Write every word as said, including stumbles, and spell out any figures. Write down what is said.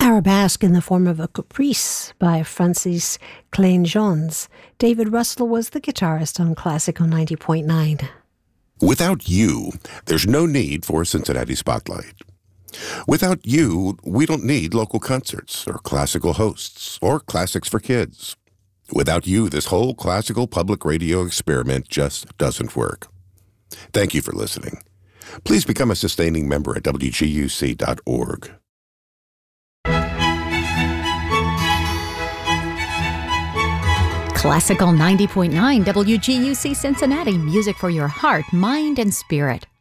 Arabesque in the form of a caprice by Francis Klein-Jones. David Russell was the guitarist on Classical ninety point nine. Without you, there's no need for Cincinnati Spotlight. Without you, we don't need local concerts or classical hosts or classics for kids. Without you, this whole classical public radio experiment just doesn't work. Thank you for listening. Please become a sustaining member at W G U C dot org. Classical ninety point nine W G U C Cincinnati, music for your heart, mind, and spirit.